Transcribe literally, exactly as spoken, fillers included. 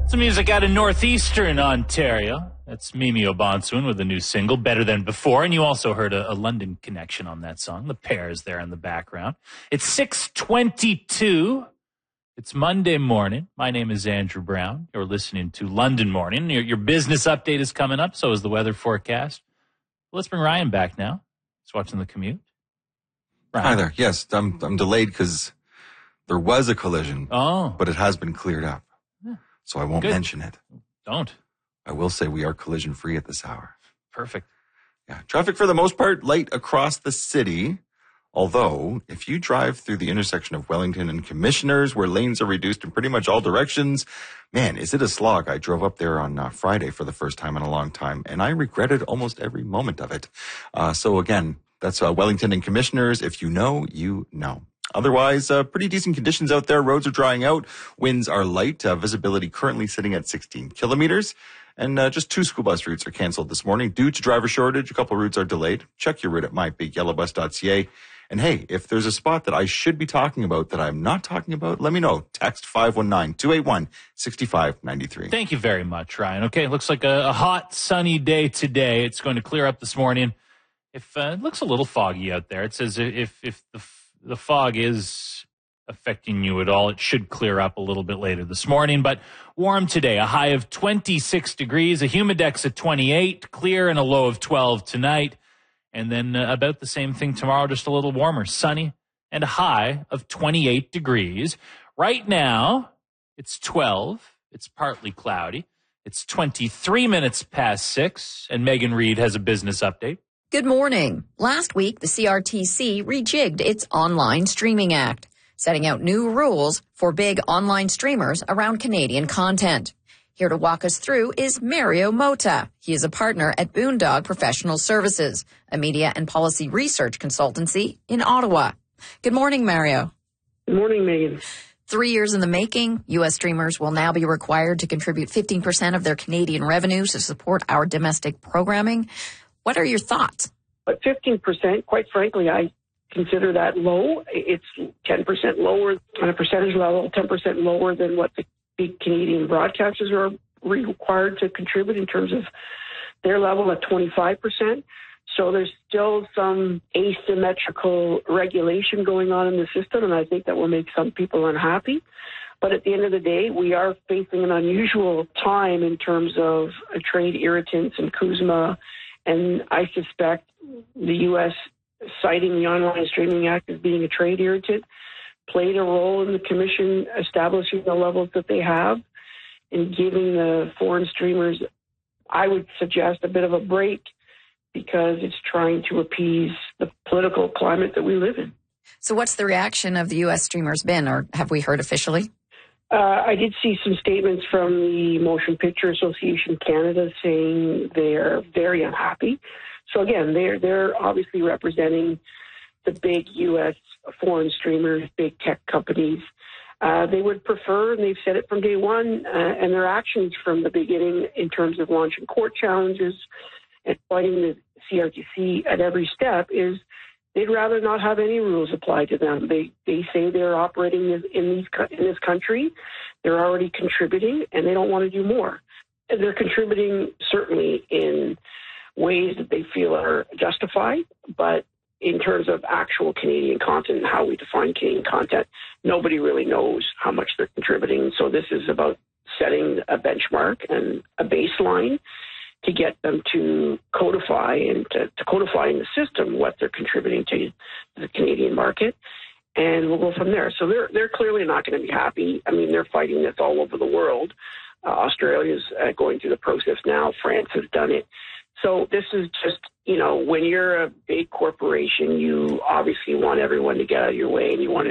Some music out of northeastern Ontario. That's Mimi Obansuin with a new single, Better Than Before. And you also heard a, a London connection on that song. The Pears there in the background. It's six twenty-two. It's Monday morning. My name is Andrew Brown. You're listening to London Morning. Your, your business update is coming up. So is the weather forecast. Let's bring Ryan back now. He's watching the commute. Ryan. Hi there. Yes, I'm, I'm delayed because there was a collision. Oh. But it has been cleared up. So I won't Good. mention it. Don't. I will say we are collision free at this hour. Perfect. Yeah. Traffic for the most part light across the city. Although, if you drive through the intersection of Wellington and Commissioners, where lanes are reduced in pretty much all directions, man, is it a slog. I drove up there on uh, Friday for the first time in a long time, and I regretted almost every moment of it. Uh, so again, that's uh, Wellington and Commissioners. If you know, you know. Otherwise, uh, pretty decent conditions out there. Roads are drying out. Winds are light. Uh, visibility currently sitting at sixteen kilometers. And uh, just two school bus routes are canceled this morning due to driver shortage. A couple routes are delayed. Check your route at my big yellow bus dot c a. And hey, if there's a spot that I should be talking about that I'm not talking about, let me know. Text five one nine, two eight one, six five nine three. Thank you very much, Ryan. Okay, looks like a, a hot, sunny day today. It's going to clear up this morning. If uh, it looks a little foggy out there, it says if if the the fog is affecting you at all, it should clear up a little bit later this morning. But warm today, a high of twenty-six degrees, a humidex at twenty-eight, clear and a low of twelve tonight. And then uh, about the same thing tomorrow, just a little warmer, sunny and a high of twenty-eight degrees. Right now, it's twelve. It's partly cloudy. It's twenty-three minutes past six, and Megan Reed has a business update. Good morning. Last week, the C R T C rejigged its Online Streaming Act, setting out new rules for big online streamers around Canadian content. Here to walk us through is Mario Mota. He is a partner at Boondog Professional Services, a media and policy research consultancy in Ottawa. Good morning, Mario. Good morning, Megan. Three years in the making, U S streamers will now be required to contribute fifteen percent of their Canadian revenues to support our domestic programming. What are your thoughts? But fifteen percent, quite frankly, I consider that low. It's ten percent lower on a percentage level, ten percent lower than what the big Canadian broadcasters are required to contribute in terms of their level at twenty-five percent. So there's still some asymmetrical regulation going on in the system, and I think that will make some people unhappy. But at the end of the day, we are facing an unusual time in terms of trade irritants and CUSMA. And I suspect the U S citing the Online Streaming Act as being a trade irritant played a role in the commission establishing the levels that they have and giving the foreign streamers, I would suggest, a bit of a break because it's trying to appease the political climate that we live in. So what's the reaction of the U S streamers been, or have we heard officially? Uh, I did see some statements from the Motion Picture Association Canada saying they're very unhappy. So again, they're they're obviously representing the big U S foreign streamers, big tech companies. Uh, they would prefer, and they've said it from day one, uh, and their actions from the beginning in terms of launching court challenges and fighting the C R T C at every step is they'd rather not have any rules applied to them. They they say they're operating in these in this country. They're already contributing, and they don't want to do more. And they're contributing certainly in ways that they feel are justified, but in terms of actual Canadian content and how we define Canadian content, nobody really knows how much they're contributing. So this is about setting a benchmark and a baseline to get them to codify and to, to codify in the system what they're contributing to the Canadian market, and we'll go from there. So they're they're clearly not going to be happy. I mean, they're fighting this all over the world. Uh, Australia's uh, going through the process now. France has done it. So this is just, you know, when you're a big corporation, you obviously want everyone to get out of your way and you want to